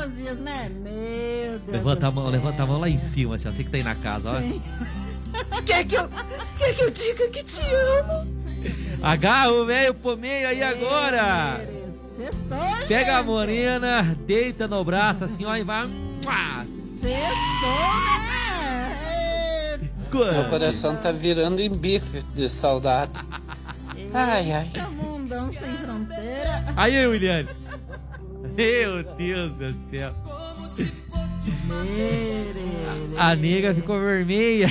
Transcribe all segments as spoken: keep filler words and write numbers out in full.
Osias, né? Meu Deus Levanta do a mão, céu. levanta a mão lá em cima, assim, você que tá aí na casa, ó. Sim. Quer que eu, quer que eu diga que te amo? Agarra o velho pro meio aí agora. Sextou, Pega a gente. morena, deita no braço assim, ó, e vai. Sextou, né? Escuta. Meu coração tá virando em bife de saudade. Ai, ai. Eita, mundão sem fronteira. Aí, Williane. Meu Deus do céu. A nega ficou vermelha.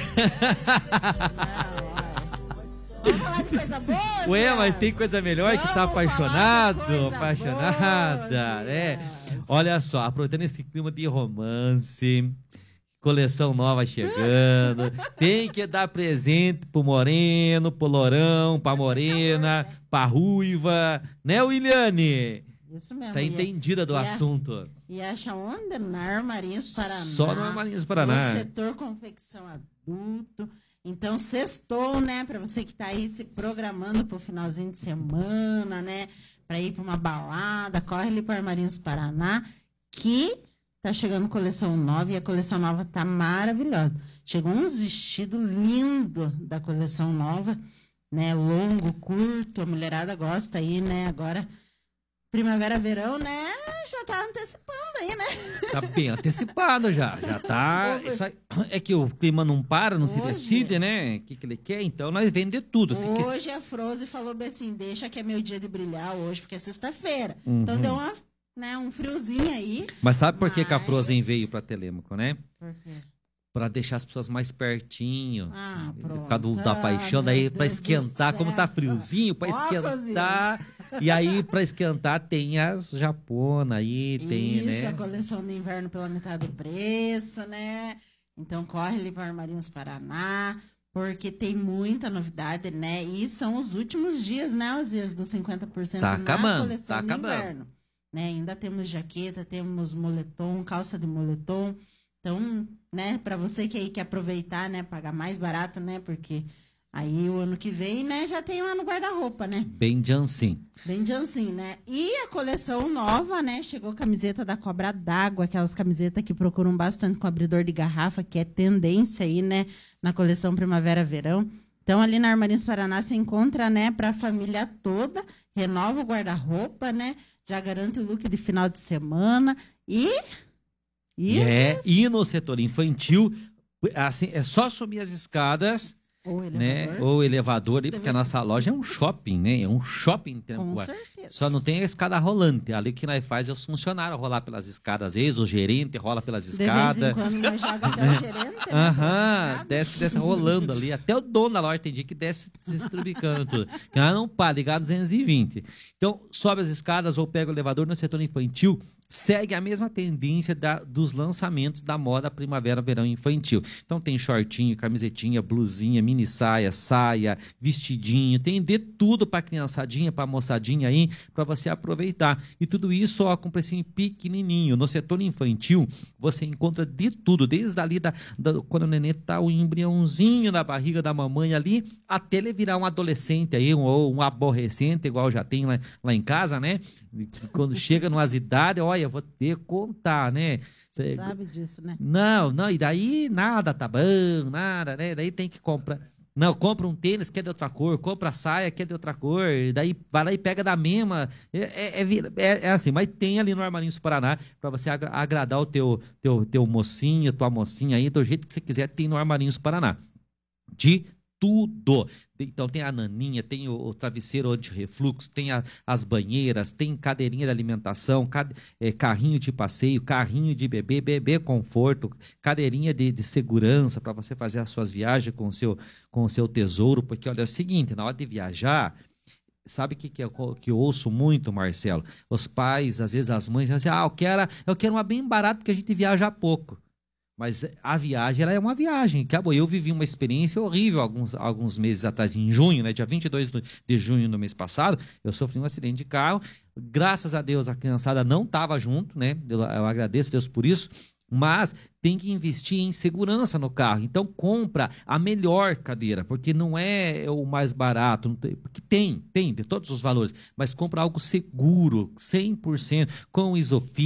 Vamos falar de coisa boa, Ué, Zé? mas tem coisa melhor que tá Vamos falar de apaixonado, coisa apaixonada, boa, né? Zé. Olha só, aproveitando esse clima de romance, coleção nova chegando, tem que dar presente pro moreno, pro lourão, pra morena, pra ruiva, né, Williane? Isso mesmo. Tá e- entendida do e a- assunto. E acha onde? Na Armarinhos Paraná. Só no Armarinhos Paraná. No setor confecção adulto. Então, sextou, né? Pra você que tá aí se programando pro finalzinho de semana, né? Pra ir pra uma balada, corre ali pro Armarinhos Paraná, que tá chegando coleção nova e a coleção nova tá maravilhosa. Chegou uns vestidos lindos da coleção nova, né? Longo, curto, a mulherada gosta aí, né? Agora, primavera, verão, né? Já tá antecipando aí, né? Tá bem antecipado já, já tá. Isso aí- é que o clima não para, não se Hoje- decide, né? O que, que ele quer, então nós vende tudo. Se que- Hoje a Froze falou bem assim, deixa que é meu dia de brilhar hoje, porque é sexta-feira. Uhum. Então deu uma, né, um friozinho aí. Mas sabe por que, que a Mas- Frozen veio pra Telêmaco, né? Por quê? Pra deixar as pessoas mais pertinho. Ah, pronto. Por causa do- da Ah, paixão, meu daí pra Deus do esquentar, como tá céu. friozinho, pra Ó, esquentar. E aí, pra esquentar, tem as japonas aí, tem, Isso, né? a coleção do inverno pela metade do preço, né? Então corre ali para Armarinhos Paraná, porque tem muita novidade, né? E são os últimos dias, né? Os dias dos cinquenta por cento Tá na acabando, coleção tá do acabando. inverno. Né? Ainda temos jaqueta, temos moletom, calça de moletom. Então, né, para você que aí quer aproveitar, né, pagar mais barato, né? Porque aí o ano que vem, né, já tem lá no guarda-roupa, né? Bem Jansim. Bem Jansim, né? E a coleção nova, né? Chegou camiseta da Cobra d'Água, aquelas camisetas que procuram bastante com abridor de garrafa, que é tendência aí, né? Na coleção Primavera-Verão. Então, ali na Armarinhos Paraná, você encontra, né? Para a família toda. Renova o guarda-roupa, né? Já garante o look de final de semana. E... E, é, e no setor infantil, assim, é só subir as escadas, Ou né? elevador. Ou elevador, ali, porque a nossa loja é um shopping, né? É um shopping Com temporário. certeza. Só não tem a escada rolante. Ali que nós faz é os funcionários rolar pelas escadas. Às vezes o gerente rola pelas De vez escadas. em quando nós joga até o gerente, né? Aham, Pelas desce, desce rolando ali. Até o dono da loja tem dia que desce se estrubicando tudo. Que ela não para, ligar duzentos e vinte. Então, sobe as escadas ou pega o elevador no setor infantil. Segue a mesma tendência da- dos lançamentos da moda primavera-verão infantil. Então tem shortinho, camisetinha, blusinha, mini saia, saia, vestidinho, tem de tudo para criançadinha, para moçadinha aí, para você aproveitar. E tudo isso ó, com precinho pequenininho. No setor infantil, você encontra de tudo, desde ali da, da- quando o nenê tá o embriãozinho na barriga da mamãe ali, até ele virar um adolescente aí, um- ou um aborrecente, igual já tem lá, lá em casa, né? E quando chega numas idades, olha, eu vou ter que contar, né? Cê- Sabe disso, né? Não, não, e daí nada tá bom, nada, né? Daí tem que comprar. Não, compra um tênis que é de outra cor, compra a saia que é de outra cor, e daí vai lá e pega da mesma. É, é, é vir- é- é assim, mas tem ali no Armarinhos Paraná para você agra- agradar o teu, teu, teu mocinho, tua mocinha aí, do jeito que você quiser, tem no Armarinhos Paraná. De tudo. Então tem a naninha, tem o, o travesseiro anti-refluxo, tem a- as banheiras, tem cadeirinha de alimentação, cade- eh, carrinho de passeio, carrinho de bebê, bebê conforto, cadeirinha de, de segurança para você fazer as suas viagens com o seu, com o seu tesouro, porque olha é o seguinte, na hora de viajar, sabe o que, que, eu, que eu ouço muito, Marcelo? Os pais, às vezes as mães, dizem assim, ah, eu quero, eu quero uma bem barata porque a gente viaja pouco. Mas a viagem, ela é uma viagem. Acabou. Eu vivi uma experiência horrível alguns, alguns meses atrás, em junho, né? Dia vinte e dois de junho do mês passado, eu sofri um acidente de carro. Graças a Deus, a criançada não estava junto, né? Eu, eu agradeço a Deus por isso. Mas tem que investir em segurança no carro. Então, compra a melhor cadeira, porque não é o mais barato, não tem- porque tem, tem, de todos os valores, mas compra algo seguro, cem por cento, com isofix,